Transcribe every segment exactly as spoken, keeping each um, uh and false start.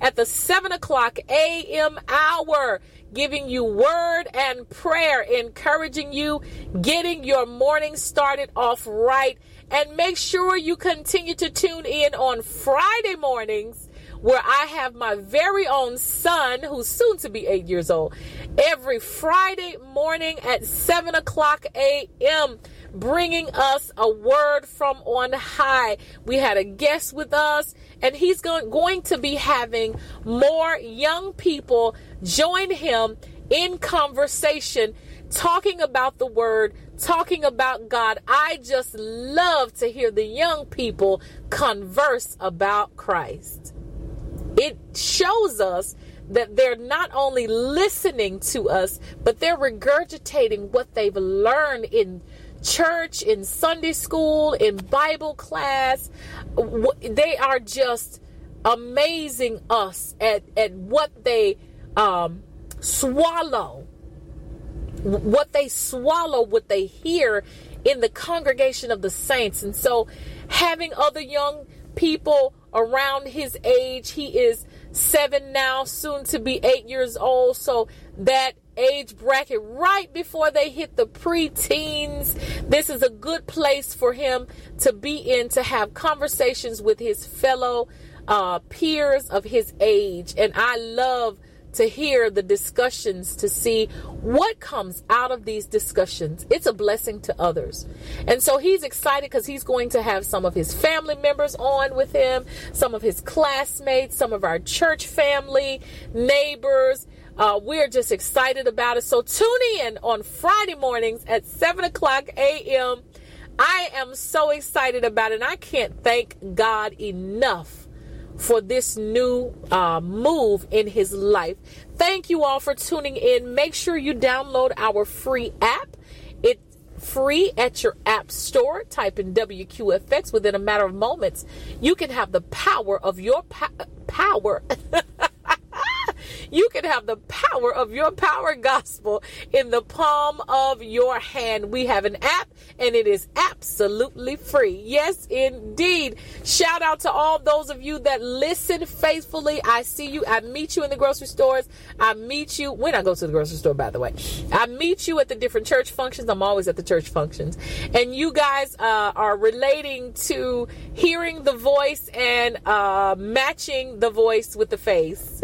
at the seven o'clock a.m. hour, giving you word and prayer, encouraging you, getting your morning started off right. And make sure you continue to tune in on Friday mornings, where I have my very own son, who's soon to be eight years old, every Friday morning at seven o'clock a.m., bringing us a word from on high. We had a guest with us, and he's going, going to be having more young people join him in conversation, talking about the word, talking about God. I just love to hear the young people converse about Christ. It shows us that they're not only listening to us, but they're regurgitating what they've learned in church, in Sunday school, in Bible class. They are just amazing us at, at what they um, swallow, what they swallow, what they hear in the congregation of the saints. And so having other young people around his age, he is seven now, soon to be eight years old. So that age bracket right before they hit the pre-teens, this is a good place for him to be in, to have conversations with his fellow uh, peers of his age. And I love to hear the discussions, to see what comes out of these discussions. It's a blessing to others. And so he's excited because he's going to have some of his family members on with him, some of his classmates, some of our church family, neighbors. Uh, we're just excited about it. So tune in on Friday mornings at seven o'clock a.m. I am so excited about it, and I can't thank God enough for this new uh, move in his life. Thank you all for tuning in. Make sure you download our free app. It's free at your app store. Type in W Q F X. Within a matter of moments, you can have the power of your pa- power. You can have the power of your power gospel in the palm of your hand. We have an app, and it is absolutely free. Yes, indeed. Shout out to all those of you that listen faithfully. I see you. I meet you in the grocery stores. I meet you when I go to the grocery store, by the way. I meet you at the different church functions. I'm always at the church functions. And you guys uh, are relating to hearing the voice and uh, matching the voice with the face.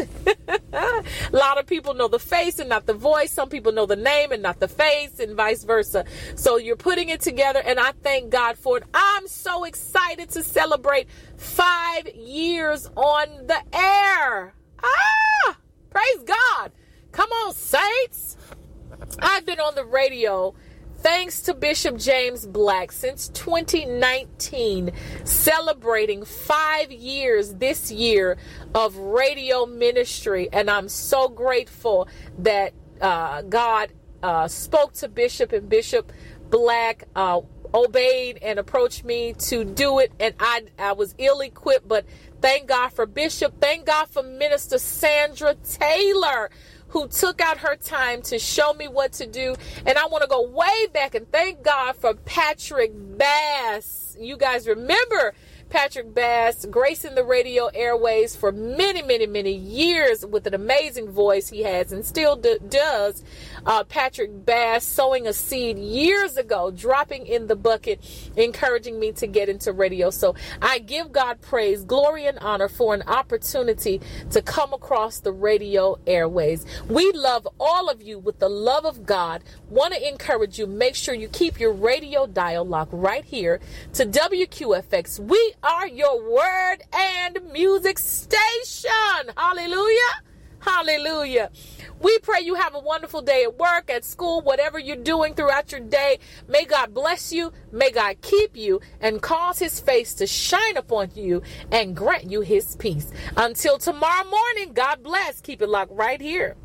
A lot of people know the face and not the voice. Some people know the name and not the face, and vice versa. So you're putting it together, and I thank God for it. I'm so excited to celebrate five years on the air. Ah, praise God. Come on, saints. I've been on the radio, thanks to Bishop James Black, since twenty nineteen, celebrating five years this year of radio ministry. And I'm so grateful that uh, God uh, spoke to Bishop, and Bishop Black uh, obeyed and approached me to do it. And I, I was ill-equipped, but thank God for Bishop. Thank God for Minister Sandra Taylor, who took out her time to show me what to do. And I want to go way back and thank God for Patrick Bass. You guys remember Patrick Bass gracing the radio airways for many, many, many years with an amazing voice he has and still do, does. Uh, Patrick Bass sowing a seed years ago, dropping in the bucket, encouraging me to get into radio. So I give God praise, glory, and honor for an opportunity to come across the radio airways. We love all of you with the love of God. Want to encourage you, make sure you keep your radio dial locked right here to W Q F X. We are your word and music station. Hallelujah. Hallelujah. We pray you have a wonderful day at work, at school, whatever you're doing throughout your day. May God bless you. May God keep you and cause his face to shine upon you and grant you his peace. Until tomorrow morning, God bless. Keep it locked right here.